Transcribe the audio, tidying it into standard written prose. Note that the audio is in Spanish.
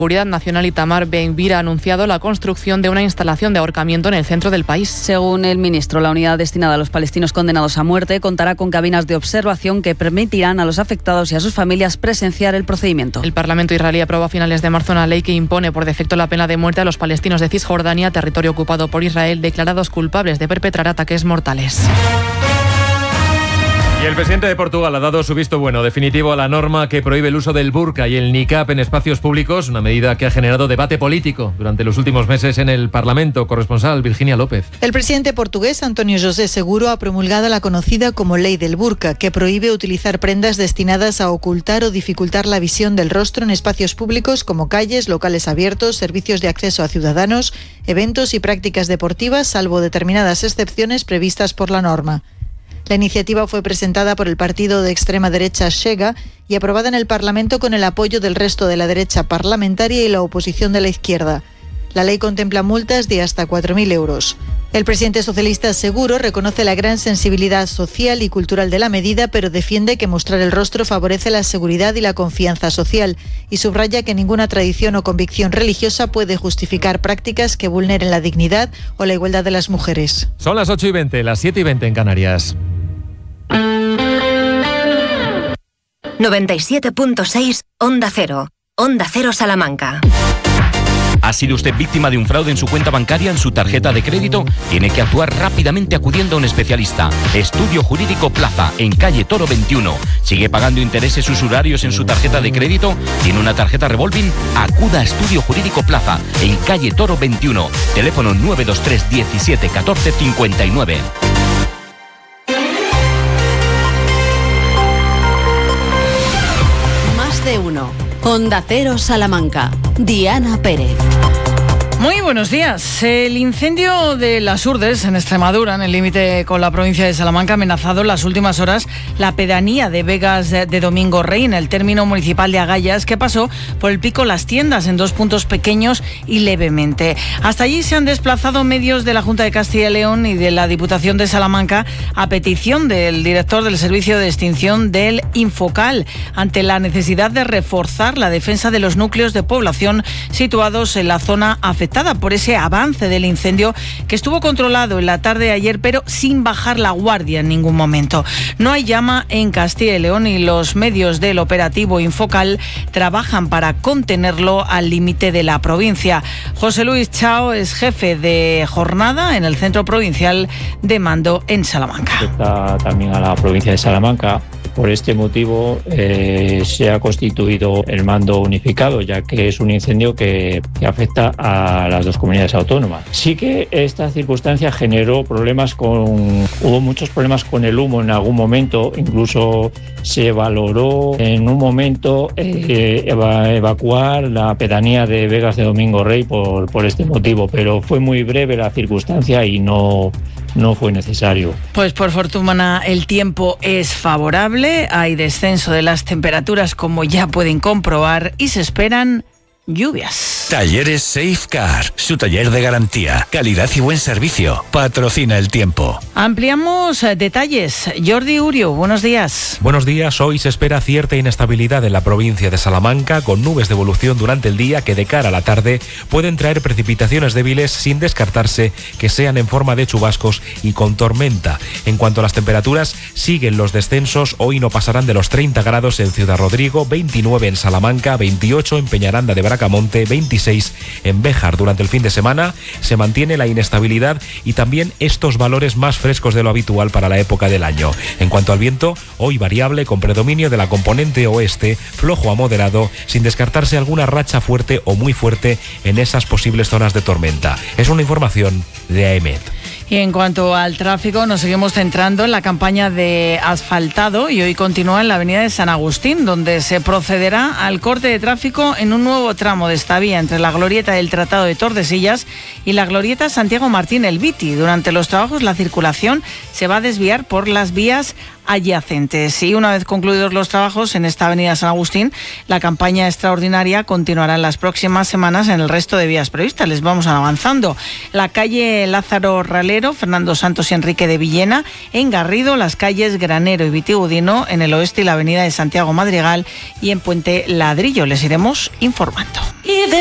Seguridad Nacional Itamar Ben-Gvir ha anunciado la construcción de una instalación de ahorcamiento en el centro del país. Según el ministro, la unidad destinada a los palestinos condenados a muerte contará con cabinas de observación que permitirán a los afectados y a sus familias presenciar el procedimiento. El Parlamento israelí aprobó a finales de marzo una ley que impone por defecto la pena de muerte a los palestinos de Cisjordania, territorio ocupado por Israel, declarados culpables de perpetrar ataques mortales. Y el presidente de Portugal ha dado su visto bueno definitivo a la norma que prohíbe el uso del burka y el niqab en espacios públicos, una medida que ha generado debate político durante los últimos meses en el Parlamento. Corresponsal Virginia López. El presidente portugués António José Seguro ha promulgado la conocida como Ley del Burka, que prohíbe utilizar prendas destinadas a ocultar o dificultar la visión del rostro en espacios públicos como calles, locales abiertos, servicios de acceso a ciudadanos, eventos y prácticas deportivas, salvo determinadas excepciones previstas por la norma. La iniciativa fue presentada por el partido de extrema derecha Chega y aprobada en el Parlamento con el apoyo del resto de la derecha parlamentaria y la oposición de la izquierda. La ley contempla multas de hasta 4.000 euros. El presidente socialista Seguro reconoce la gran sensibilidad social y cultural de la medida, pero defiende que mostrar el rostro favorece la seguridad y la confianza social y subraya que ninguna tradición o convicción religiosa puede justificar prácticas que vulneren la dignidad o la igualdad de las mujeres. Son las 8:20, las 7:20 en Canarias. 97.6 Onda Cero. Onda Cero Salamanca. ¿Ha sido usted víctima de un fraude en su cuenta bancaria, en su tarjeta de crédito? Tiene que actuar rápidamente acudiendo a un especialista. Estudio Jurídico Plaza, en calle Toro 21. ¿Sigue pagando intereses usurarios en su tarjeta de crédito? ¿Tiene una tarjeta revolving? Acuda a Estudio Jurídico Plaza, en calle Toro 21. Teléfono 923 17 14 59. Más de uno. Onda Cero Salamanca. Diana Pérez. Muy buenos días. El incendio de Las Urdes, en Extremadura, en el límite con la provincia de Salamanca, ha amenazado en las últimas horas la pedanía de Vegas de Domingo Rey, en el término municipal de Agallas, que pasó por el Pico Las Tiendas en 2 puntos pequeños y levemente. Hasta allí se han desplazado medios de la Junta de Castilla y León y de la Diputación de Salamanca a petición del director del Servicio de Extinción del Infocal, ante la necesidad de reforzar la defensa de los núcleos de población situados en la zona afectada por ese avance del incendio, que estuvo controlado en la tarde de ayer, pero sin bajar la guardia en ningún momento. No hay llama en Castilla y León y los medios del operativo Infocal trabajan para contenerlo al límite de la provincia. José Luis Chao es jefe de jornada en el Centro Provincial de Mando en Salamanca. Afecta también a la provincia de Salamanca. Por este motivo se ha constituido el mando unificado, ya que es un incendio que afecta a las 2 comunidades autónomas. Sí que esta circunstancia generó hubo muchos problemas con el humo en algún momento, incluso se valoró en un momento evacuar la pedanía de Vegas de Domingo Rey por este motivo, pero fue muy breve la circunstancia y no fue necesario. Pues por fortuna el tiempo es favorable, hay descenso de las temperaturas como ya pueden comprobar y se esperan lluvias. Talleres Safecar, su taller de garantía, calidad y buen servicio. Patrocina el tiempo. Ampliamos detalles. Jordi Urio, buenos días. Buenos días. Hoy se espera cierta inestabilidad en la provincia de Salamanca, con nubes de evolución durante el día que de cara a la tarde pueden traer precipitaciones débiles, sin descartarse que sean en forma de chubascos y con tormenta. En cuanto a las temperaturas, siguen los descensos. Hoy no pasarán de los 30 grados en Ciudad Rodrigo, 29 en Salamanca, 28 en Peñaranda de Bracamonte, 26 en Béjar. Durante el fin de semana se mantiene la inestabilidad y también estos valores más frescos de lo habitual para la época del año. En cuanto al viento, hoy variable con predominio de la componente oeste, flojo a moderado, sin descartarse alguna racha fuerte o muy fuerte en esas posibles zonas de tormenta. Es una información de AEMET. Y en cuanto al tráfico, nos seguimos centrando en la campaña de asfaltado y hoy continúa en la avenida de San Agustín, donde se procederá al corte de tráfico en un nuevo tramo de esta vía entre la glorieta del Tratado de Tordesillas y la glorieta Santiago Martín El Viti. Durante los trabajos la circulación se va a desviar por las vías adyacentes. Y una vez concluidos los trabajos en esta avenida San Agustín, la campaña extraordinaria continuará en las próximas semanas en el resto de vías previstas. Les vamos avanzando. La calle Lázaro Ralero, Fernando Santos y Enrique de Villena, en Garrido, las calles Granero y Vitigudino en el oeste y la avenida de Santiago Madrigal y en Puente Ladrillo. Les iremos informando.